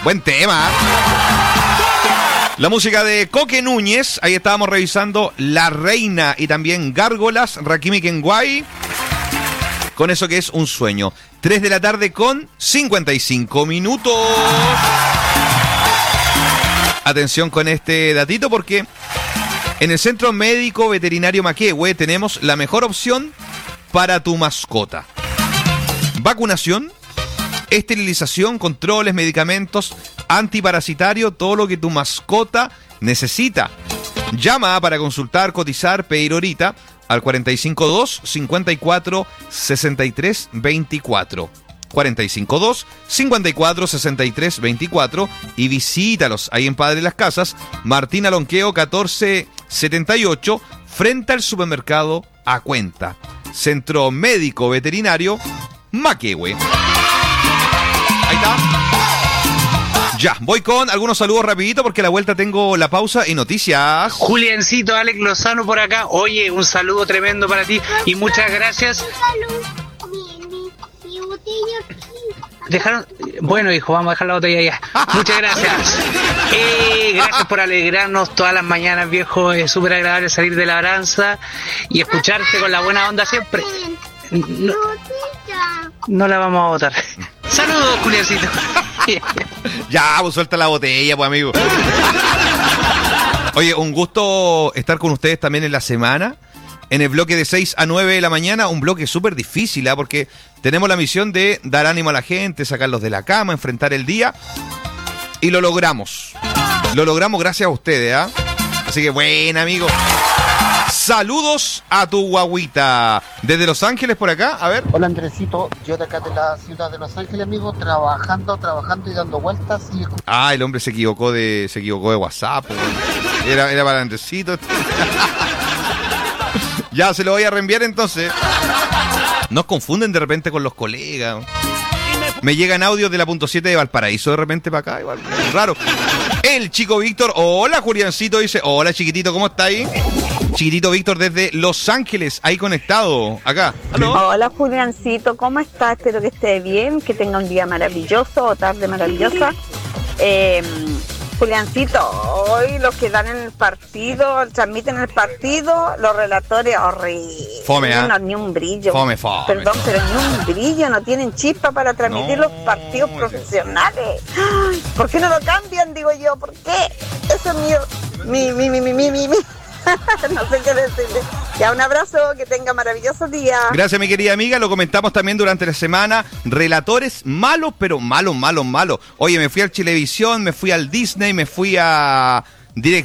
Buen tema. La música de Coque Núñez. Ahí estábamos revisando La Reina y también Gárgolas, Rakimi Kenway. Con eso que es un sueño. 3 de la tarde con 55 minutos. Atención con este datito porque en el Centro Médico Veterinario Maquehue tenemos la mejor opción para tu mascota. Vacunación, esterilización, controles, medicamentos, antiparasitario, todo lo que tu mascota necesita. Llama para consultar, cotizar, pedir horita al 452-54-63-24. 452-54-63-24 y visítalos ahí en Padre Las Casas, Martín Alonqueo 1478, frente al supermercado A Cuenta. Centro Médico Veterinario Maquehue. Ahí está. Ya, voy con algunos saludos rapidito porque a la vuelta tengo la pausa y noticias. Juliancito, Alex Lozano por acá. Oye, un saludo tremendo para ti y muchas gracias. Dejaron, bueno hijo, vamos a dejar la botella ya. Muchas gracias. Gracias por alegrarnos todas las mañanas, viejo. Es súper agradable salir de la labranza y escucharte con la buena onda siempre. No la vamos a botar. Saludos, Juliancito. Ya, pues suelta la botella, pues amigo. Oye, un gusto estar con ustedes también en la semana. En el bloque de 6 a 9 de la mañana, un bloque súper difícil, ¿eh? Porque tenemos la misión de dar ánimo a la gente, sacarlos de la cama, enfrentar el día. Y lo logramos. Lo logramos gracias a ustedes, ¿eh? Así que buena, amigo. Saludos a tu guaguita. Desde Los Ángeles por acá, a ver. Hola Andresito, yo de acá de la ciudad de Los Ángeles, amigo, trabajando y dando vueltas. Ah, el hombre se equivocó de WhatsApp. Era para Andresito. Ya, se lo voy a reenviar entonces. Nos confunden de repente con los colegas. Me llegan audios de la .7 de Valparaíso de repente para acá, igual, raro. El chico Víctor, hola Juliancito, dice, hola chiquitito, ¿cómo está ahí? Chiquitito Víctor desde Los Ángeles, ahí conectado, acá. ¿Aló? Hola Juliancito, ¿cómo está? Espero que esté bien, que tenga un día maravilloso o tarde maravillosa. Juliancito, hoy los que dan en el partido, transmiten el partido, los relatores horribles. Fome, ¿eh? No, ni un brillo. Fome. Perdón, pero ni un brillo, no tienen chispa para transmitir los partidos profesionales. Ay, ¿por qué no lo cambian, digo yo? ¿Por qué? Eso es mi. No sé qué decirle. Ya, un abrazo, que tenga maravilloso día. Gracias, mi querida amiga. Lo comentamos también durante la semana. Relatores malos, pero malos. Oye, me fui al Chilevisión, me fui al Disney, me fui a